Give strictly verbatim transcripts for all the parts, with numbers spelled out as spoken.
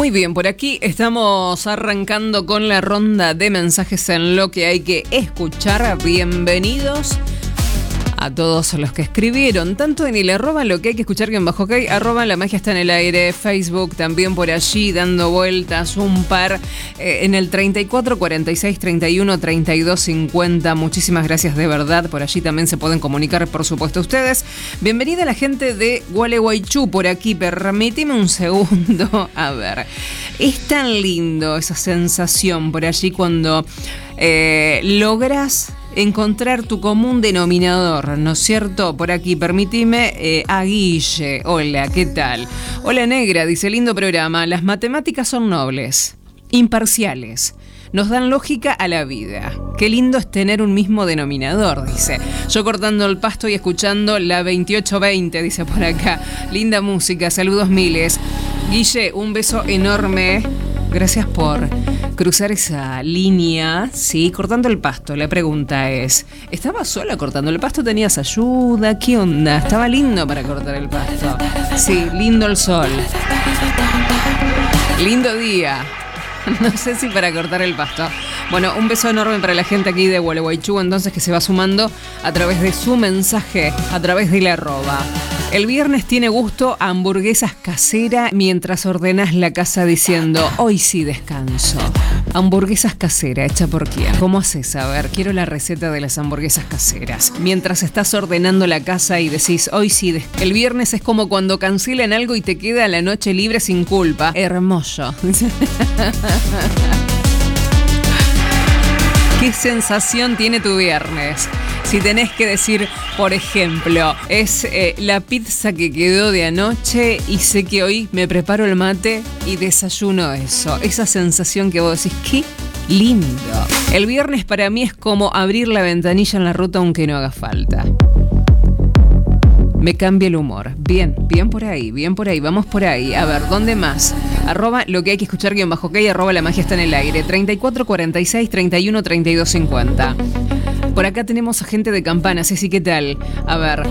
Muy bien, por aquí estamos arrancando con la ronda de mensajes en lo que hay que escuchar. Bienvenidos a todos los que escribieron, tanto en el arroba lo que hay que escuchar que en bajo que hay, arroba la magia está en el aire, Facebook también por allí dando vueltas un par eh, en el treinta y cuatro, cuarenta y seis, treinta y uno, treinta y dos, cincuenta. Muchísimas gracias de verdad, por allí también se pueden comunicar, por supuesto, ustedes. Bienvenida a la gente de Gualeguaychú por aquí, permíteme un segundo. A ver, es tan lindo esa sensación por allí cuando eh, logras encontrar tu común denominador, ¿no es cierto? Por aquí, permitime eh, a Guille. Hola, ¿qué tal? Hola, negra, dice, lindo programa. Las matemáticas son nobles, imparciales, nos dan lógica a la vida. Qué lindo es tener un mismo denominador, dice. Yo cortando el pasto y escuchando la veintiocho veinte, dice por acá. Linda música, saludos miles. Guille, un beso enorme. Gracias por cruzar esa línea, sí, cortando el pasto. La pregunta es, ¿estabas sola cortando el pasto? ¿Tenías ayuda? ¿Qué onda? Estaba lindo para cortar el pasto. Sí, lindo el sol. Lindo día. No sé si para cortar el pasto. Bueno, un beso enorme para la gente aquí de Gualeguaychú, entonces, que se va sumando a través de su mensaje, a través de la arroba. El viernes tiene gusto a hamburguesas caseras mientras ordenás la casa diciendo, hoy sí descanso. Hamburguesas caseras, ¿hecha por quién? ¿Cómo haces? A ver, quiero la receta de las hamburguesas caseras. Mientras estás ordenando la casa y decís, hoy sí descanso. El viernes es como cuando cancelan algo y te queda la noche libre sin culpa. Hermoso. ¿Qué sensación tiene tu viernes? Si tenés que decir, por ejemplo, es eh, la pizza que quedó de anoche y sé que hoy me preparo el mate y desayuno eso. Esa sensación que vos decís, qué lindo. El viernes para mí es como abrir la ventanilla en la ruta aunque no haga falta. Me cambia el humor. Bien, bien por ahí, bien por ahí, vamos por ahí. A ver, ¿dónde más? Arroba lo que hay que escuchar guión bajo que arroba la magia está en el aire. treinta y cuatro, cuarenta y seis, treinta y uno, treinta y dos, cincuenta. Por acá tenemos a gente de Campana, Ceci, ¿qué tal? A ver.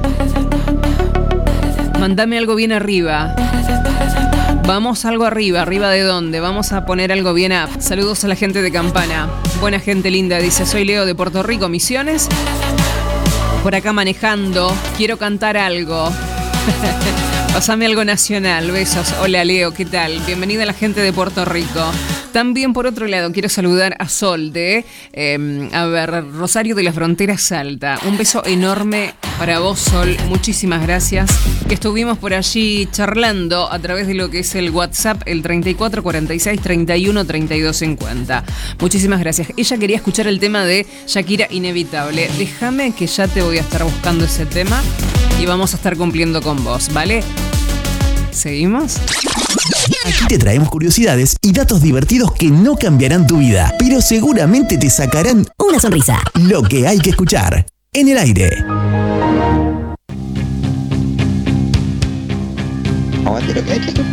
Mándame algo bien arriba. Vamos algo arriba, ¿arriba de dónde? Vamos a poner algo bien up. Saludos a la gente de Campana. Buena gente linda, dice, soy Leo de Puerto Rico, Misiones. Por acá manejando, quiero cantar algo. Pásame algo nacional, besos. Hola Leo, ¿qué tal? Bienvenida a la gente de Puerto Rico. También por otro lado quiero saludar a Sol de, eh, a ver, Rosario de la Frontera Salta. Un beso enorme para vos, Sol. Muchísimas gracias. Que estuvimos por allí charlando a través de lo que es el WhatsApp, el treinta y cuatro, cuarenta y seis, treinta y uno, treinta y dos, cincuenta. Muchísimas gracias. Ella quería escuchar el tema de Shakira, Inevitable. Déjame que ya te voy a estar buscando ese tema y vamos a estar cumpliendo con vos, ¿vale? ¿Seguimos? Aquí te traemos curiosidades y datos divertidos que no cambiarán tu vida, pero seguramente te sacarán una sonrisa. Lo que hay que escuchar en el aire. Aguante lo que hay que escuchar.